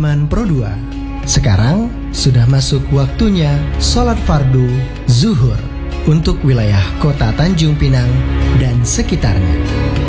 Iman Pro 2. Sekarang sudah masuk waktunya sholat fardu zuhur untuk wilayah kota Tanjung Pinang dan sekitarnya.